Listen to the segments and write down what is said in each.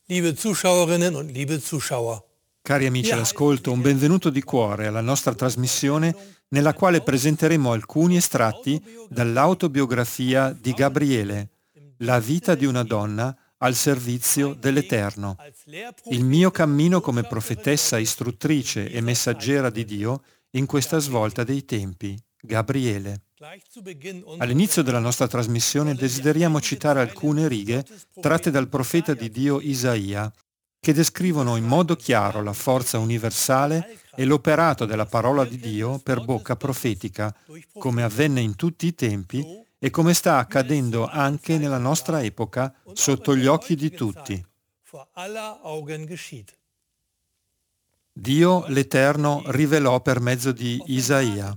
Liebe Zuschauerinnen und liebe Zuschauer. Cari amici all'ascolto, un benvenuto di cuore alla nostra trasmissione nella quale presenteremo alcuni estratti dall'autobiografia di Gabriele, La vita di una donna al servizio dell'Eterno. Il mio cammino come profetessa istruttrice e messaggera di Dio in questa svolta dei tempi. Gabriele. All'inizio della nostra trasmissione desideriamo citare alcune righe tratte dal profeta di Dio Isaia, che descrivono in modo chiaro la forza universale e l'operato della parola di Dio per bocca profetica, come avvenne in tutti i tempi e come sta accadendo anche nella nostra epoca sotto gli occhi di tutti. Dio l'Eterno rivelò per mezzo di Isaia.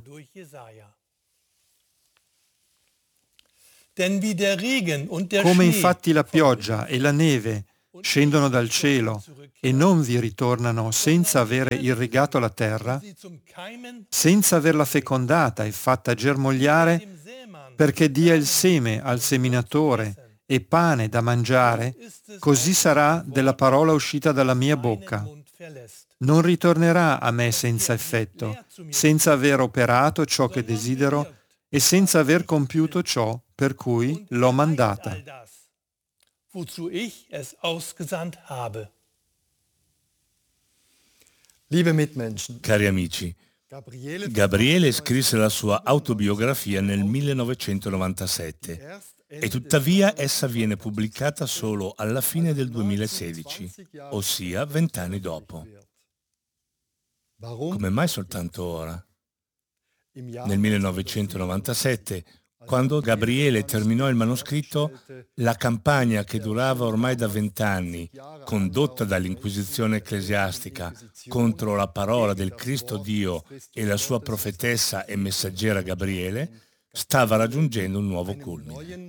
Come infatti la pioggia e la neve scendono dal cielo e non vi ritornano senza avere irrigato la terra, senza averla fecondata e fatta germogliare, perché dia il seme al seminatore e pane da mangiare, così sarà della parola uscita dalla mia bocca. Non ritornerà a me senza effetto, senza aver operato ciò che desidero e senza aver compiuto ciò per cui l'ho mandata. Wozu ich es ausgesandt habe. Liebe Mitmenschen, Cari amici, Gabriele scrisse la sua autobiografia nel 1997 e tuttavia essa viene pubblicata solo alla fine del 2016, ossia 20 anni dopo. Come mai soltanto ora? Nel 1997, quando Gabriele terminò il manoscritto, la campagna che durava ormai da 20 anni, condotta dall'Inquisizione ecclesiastica contro la parola del Cristo Dio e la sua profetessa e messaggera Gabriele, stava raggiungendo un nuovo culmine.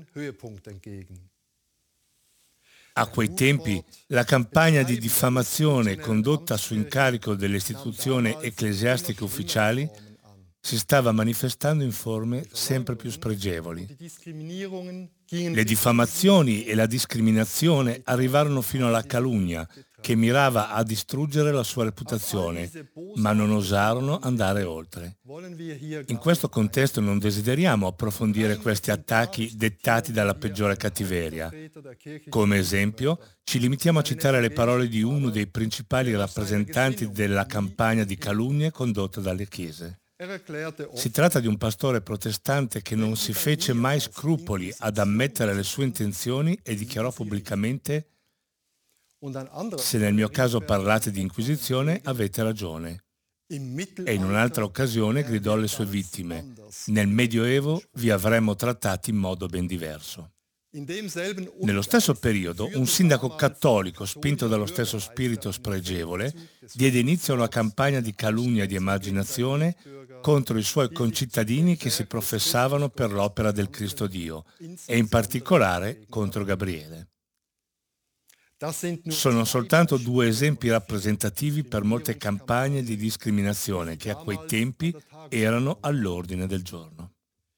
A quei tempi, la campagna di diffamazione condotta su incarico delle istituzioni ecclesiastiche ufficiali si stava manifestando in forme sempre più spregevoli. Le diffamazioni e la discriminazione arrivarono fino alla calunnia, che mirava a distruggere la sua reputazione, ma non osarono andare oltre. In questo contesto non desideriamo approfondire questi attacchi dettati dalla peggiore cattiveria. Come esempio, ci limitiamo a citare le parole di uno dei principali rappresentanti della campagna di calunnie condotta dalle chiese. Si tratta di un pastore protestante che non si fece mai scrupoli ad ammettere le sue intenzioni e dichiarò pubblicamente: «Se nel mio caso parlate di inquisizione, avete ragione». E in un'altra occasione gridò alle sue vittime: «Nel Medioevo vi avremmo trattati in modo ben diverso». Nello stesso periodo, un sindaco cattolico, spinto dallo stesso spirito spregevole, diede inizio a una campagna di calunnia e di emarginazione contro i suoi concittadini che si professavano per l'opera del Cristo Dio, e in particolare contro Gabriele. Sono soltanto due esempi rappresentativi per molte campagne di discriminazione che a quei tempi erano all'ordine del giorno.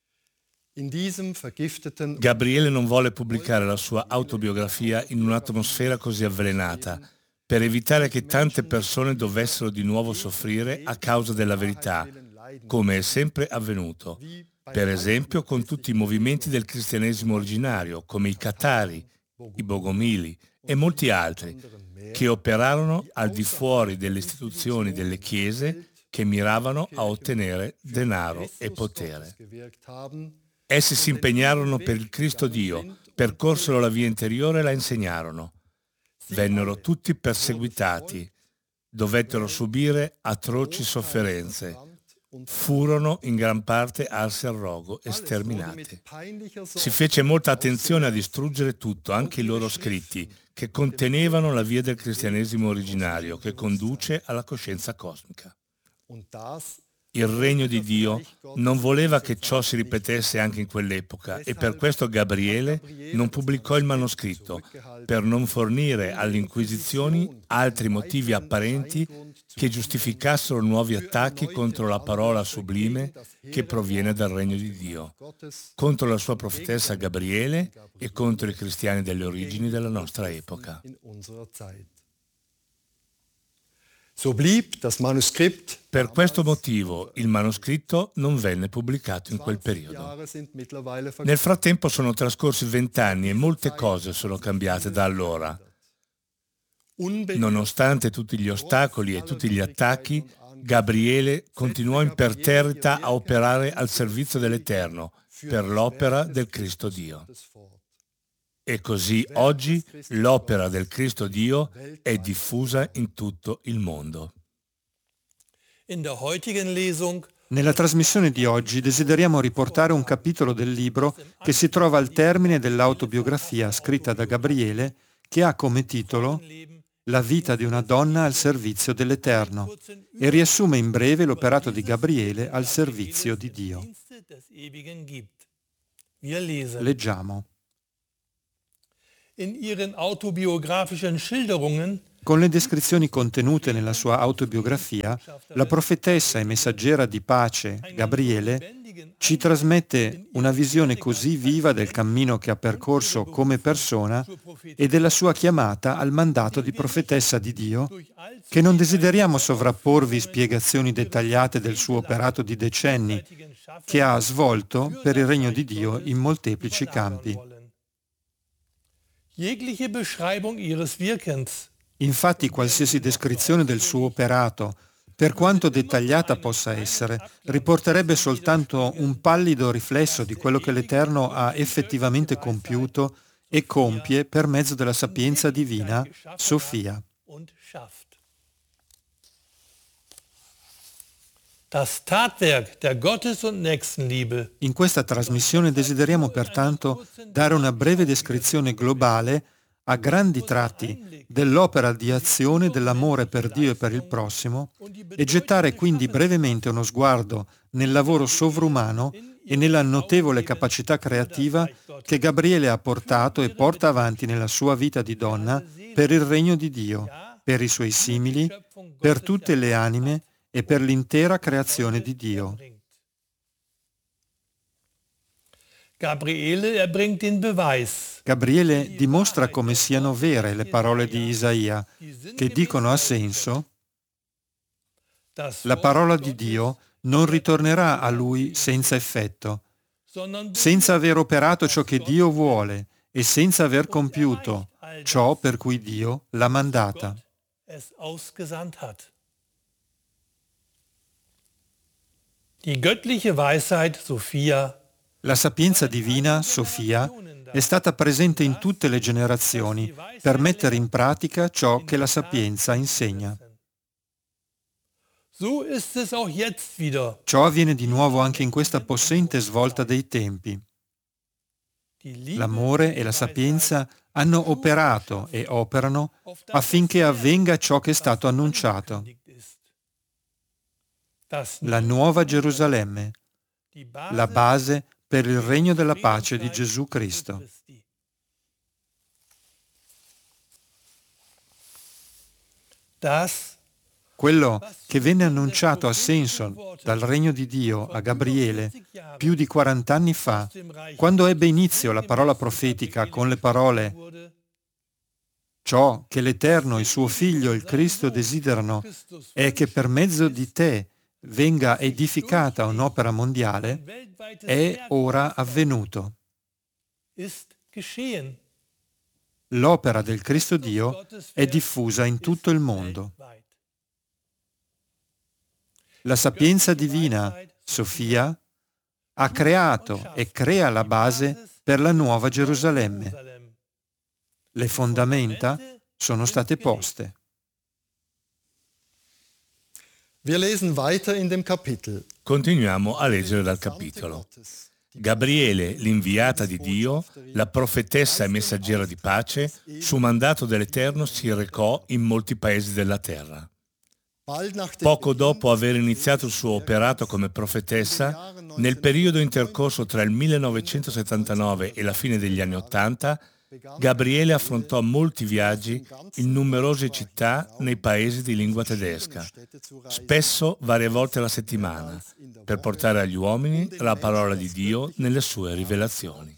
Gabriele non volle pubblicare la sua autobiografia in un'atmosfera così avvelenata, per evitare che tante persone dovessero di nuovo soffrire a causa della verità, come è sempre avvenuto, per esempio con tutti i movimenti del cristianesimo originario, come i Catari, i Bogomili e molti altri, che operarono al di fuori delle istituzioni delle chiese che miravano a ottenere denaro e potere. Essi si impegnarono per il Cristo Dio, percorsero la via interiore e la insegnarono. Vennero tutti perseguitati, dovettero subire atroci sofferenze, furono in gran parte arsi al rogo e sterminati. Si fece molta attenzione a distruggere tutto, anche i loro scritti, che contenevano la via del cristianesimo originario che conduce alla coscienza cosmica. Il regno di Dio non voleva che ciò si ripetesse anche in quell'epoca e per questo Gabriele non pubblicò il manoscritto, per non fornire alle inquisizioni altri motivi apparenti che giustificassero nuovi attacchi contro la parola sublime che proviene dal regno di Dio, contro la sua profetessa Gabriele e contro i cristiani delle origini della nostra epoca. So blieb das Manuskript. Per questo motivo il manoscritto non venne pubblicato in quel periodo. Nel frattempo sono trascorsi 20 anni e molte cose sono cambiate da allora. Nonostante tutti gli ostacoli e tutti gli attacchi, Gabriele continuò imperterrita a operare al servizio dell'Eterno per l'opera del Cristo Dio. E così oggi l'opera del Cristo Dio è diffusa in tutto il mondo. In der heutigen Lesung Nella trasmissione di oggi desideriamo riportare un capitolo del libro che si trova al termine dell'autobiografia scritta da Gabriele, che ha come titolo La vita di una donna al servizio dell'Eterno e riassume in breve l'operato di Gabriele al servizio di Dio. Leggiamo. In ihren autobiografischen Schilderungen Con le descrizioni contenute nella sua autobiografia, la profetessa e messaggera di pace, Gabriele, ci trasmette una visione così viva del cammino che ha percorso come persona e della sua chiamata al mandato di profetessa di Dio, che non desideriamo sovrapporvi spiegazioni dettagliate del suo operato di decenni, che ha svolto per il regno di Dio in molteplici campi. Jegliche Beschreibung ihres Wirkens, Infatti qualsiasi descrizione del suo operato, per quanto dettagliata possa essere, riporterebbe soltanto un pallido riflesso di quello che l'Eterno ha effettivamente compiuto e compie per mezzo della sapienza divina, Sofia. und schafft. Das Tatwerk der Gottes- und Nächstenliebe In questa trasmissione desideriamo pertanto dare una breve descrizione globale, a grandi tratti, dell'opera di azione dell'amore per Dio e per il prossimo e gettare quindi brevemente uno sguardo nel lavoro sovrumano e nella notevole capacità creativa che Gabriele ha portato e porta avanti nella sua vita di donna per il regno di Dio, per i suoi simili, per tutte le anime e per l'intera creazione di Dio. Gabriele erbringt den Beweis. Gabriele dimostra come siano vere le parole di Isaia, che dicono a senso: Das la parola di Dio non ritornerà a lui senza effetto, sondern senza aver operato ciò che Dio vuole e senza aver compiuto ciò per cui Dio l'ha mandata. es ausgesandt hat. Die göttliche Weisheit Sophia La sapienza divina, Sofia, è stata presente in tutte le generazioni per mettere in pratica ciò che la sapienza insegna. So ist es auch jetzt wieder. Ciò avviene di nuovo anche in questa possente svolta dei tempi. Die Liebe L'amore e la sapienza hanno operato e operano affinché avvenga ciò che è stato annunciato, das la nuova Gerusalemme, die la base per il regno della pace di Gesù Cristo. Das Quello che venne annunciato a Samson dal regno di Dio a Gabriele più di 40 anni fa, quando ebbe inizio la parola profetica con le parole «Ciò che l'Eterno e suo Figlio, il Cristo, desiderano è che per mezzo di te venga edificata un'opera mondiale», è ora avvenuto. ist geschehen. L'opera del Cristo Dio è diffusa in tutto il mondo. La sapienza divina, Sofia, ha creato e crea la base per la nuova Gerusalemme. Le fondamenta sono state poste. Wir lesen weiter in dem Kapitel. Continuiamo a leggere dal capitolo. Gabriele, l'inviata di Dio, la profetessa e messaggera di pace, su mandato dell'Eterno si recò in molti paesi della terra. Poco dopo aver iniziato il suo operato come profetessa, nel periodo intercorso tra il 1979 e la fine degli anni *80, Gabriele affrontò molti viaggi in numerose città nei paesi di lingua tedesca, spesso varie volte alla settimana, per portare agli uomini la parola di Dio nelle sue rivelazioni.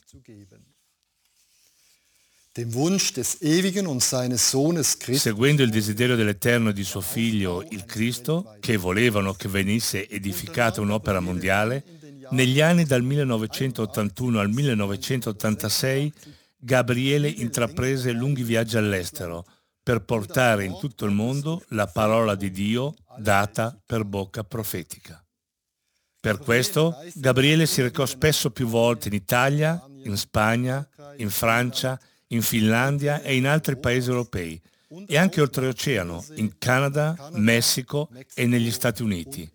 Seguendo il desiderio dell'Eterno e di suo Figlio, il Cristo, che volevano che venisse edificata un'opera mondiale, negli anni dal 1981 al 1986 Gabriele intraprese lunghi viaggi all'estero per portare in tutto il mondo la parola di Dio data per bocca profetica. Per questo Gabriele si recò spesso più volte in Italia, in Spagna, in Francia, in Finlandia e in altri paesi europei, e anche oltreoceano, in Canada, Messico e negli Stati Uniti.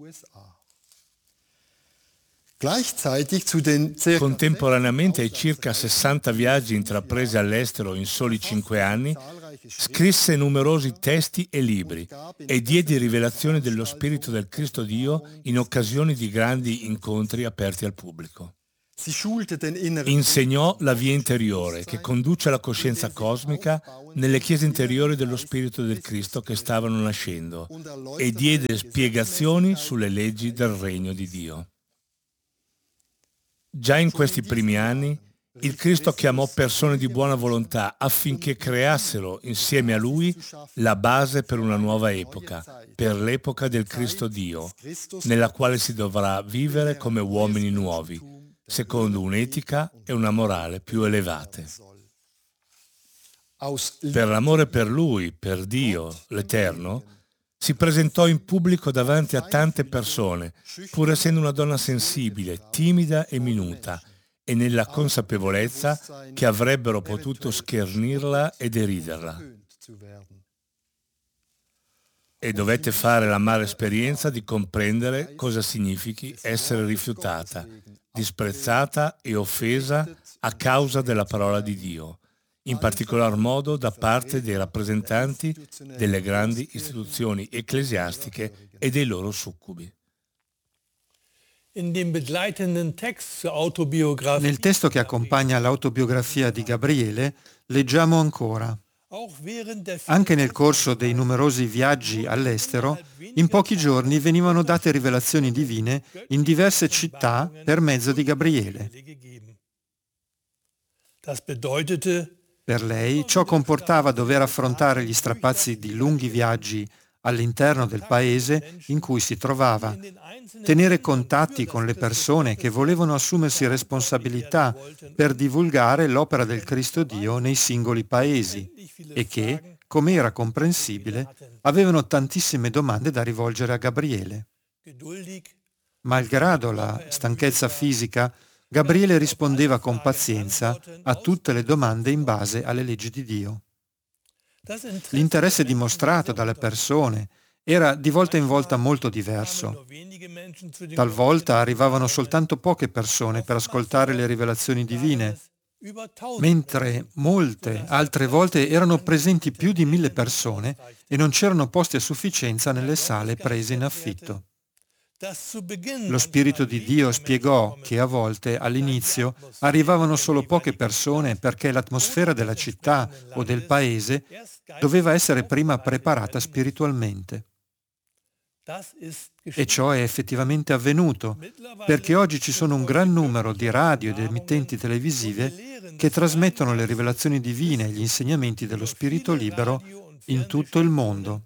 Contemporaneamente ai circa 60 viaggi intrapresi all'estero in soli 5 anni, scrisse numerosi testi e libri e diede rivelazioni dello Spirito del Cristo Dio in occasioni di grandi incontri aperti al pubblico. Insegnò la via interiore che conduce alla coscienza cosmica nelle chiese interiori dello Spirito del Cristo che stavano nascendo e diede spiegazioni sulle leggi del regno di Dio. Già in questi primi anni, il Cristo chiamò persone di buona volontà affinché creassero insieme a Lui la base per una nuova epoca, per l'epoca del Cristo Dio, nella quale si dovrà vivere come uomini nuovi, secondo un'etica e una morale più elevate. Per l'amore per Lui, per Dio, l'Eterno, si presentò in pubblico davanti a tante persone, pur essendo una donna sensibile, timida e minuta, e nella consapevolezza che avrebbero potuto schernirla e deriderla. E dovette fare l'amara esperienza di comprendere cosa significhi essere rifiutata, disprezzata e offesa a causa della parola di Dio, in particolar modo da parte dei rappresentanti delle grandi istituzioni ecclesiastiche e dei loro succubi. Nel testo che accompagna l'autobiografia di Gabriele leggiamo ancora: anche nel corso dei numerosi viaggi all'estero, in pochi giorni venivano date rivelazioni divine in diverse città per mezzo di Gabriele. Per lei ciò comportava dover affrontare gli strapazzi di lunghi viaggi all'interno del paese in cui si trovava, tenere contatti con le persone che volevano assumersi responsabilità per divulgare l'opera del Cristo Dio nei singoli paesi e che, come era comprensibile, avevano tantissime domande da rivolgere a Gabriele. Malgrado la stanchezza fisica, Gabriele rispondeva con pazienza a tutte le domande in base alle leggi di Dio. L'interesse dimostrato dalle persone era di volta in volta molto diverso. Talvolta arrivavano soltanto poche persone per ascoltare le rivelazioni divine, mentre molte altre volte erano presenti più di 1000 persone e non c'erano posti a sufficienza nelle sale prese in affitto. Lo Spirito di Dio spiegò che a volte, all'inizio, arrivavano solo poche persone perché l'atmosfera della città o del paese doveva essere prima preparata spiritualmente. E ciò è effettivamente avvenuto, perché oggi ci sono un gran numero di radio ed emittenti televisive che trasmettono le rivelazioni divine e gli insegnamenti dello Spirito libero in tutto il mondo.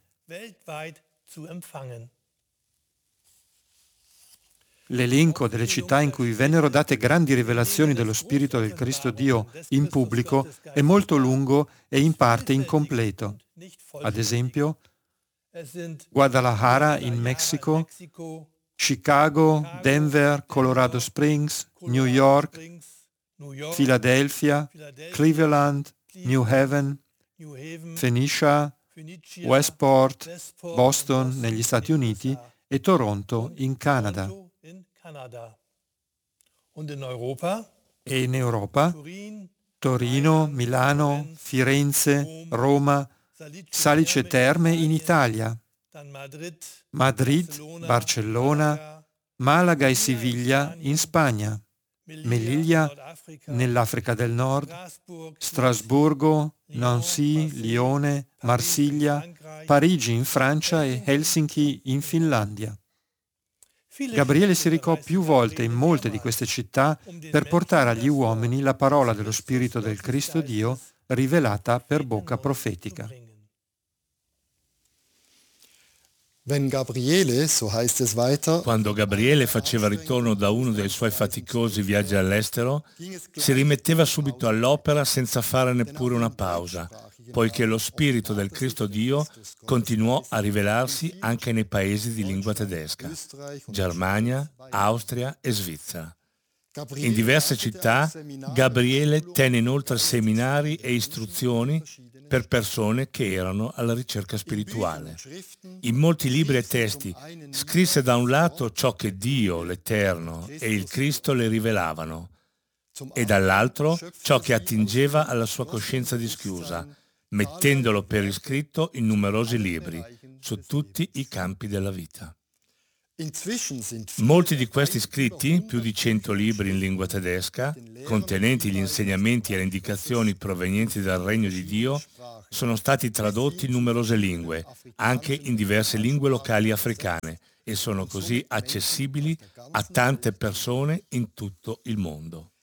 L'elenco delle città in cui vennero date grandi rivelazioni dello Spirito del Cristo Dio in pubblico è molto lungo e in parte incompleto. Ad esempio, Guadalajara in Messico, Chicago, Denver, Colorado Springs, New York, Philadelphia, Cleveland, New Haven, Phoenicia, Westport, Boston negli Stati Uniti e Toronto in Canada. E in Europa, Torino, Milano, Firenze, Roma, Salice Terme in Italia, dann Madrid, Madrid, Barcellona, Malaga e Siviglia in Spagna, Melilla Nordafrika, nell'Africa del Nord, Straßburg, Strasburgo, Nancy, Lione, Marsiglia, Parigi in Francia e Helsinki in Finlandia. Gabriele si recò più volte in molte di queste città per portare agli uomini la parola dello Spirito del Cristo Dio rivelata per bocca profetica. Wenn Gabriele, so heißt es weiter, Quando Gabriele faceva ritorno da uno dei suoi faticosi viaggi all'estero, si rimetteva subito all'opera senza fare neppure una pausa, poiché lo Spirito del Cristo Dio continuò a rivelarsi anche nei paesi di lingua tedesca, Germania, Austria e Svizzera. In diverse città, Gabriele tenne inoltre seminari e istruzioni per persone che erano alla ricerca spirituale. In molti libri e testi scrisse da un lato ciò che Dio, l'Eterno e il Cristo le rivelavano e dall'altro ciò che attingeva alla sua coscienza dischiusa, mettendolo per iscritto in numerosi libri su tutti i campi della vita. Molti di questi scritti, più di 100 libri in lingua tedesca, contenenti gli insegnamenti e le indicazioni provenienti dal Regno di Dio, sono stati tradotti in numerose lingue, anche in diverse lingue locali africane, e sono così accessibili a tante persone in tutto il mondo.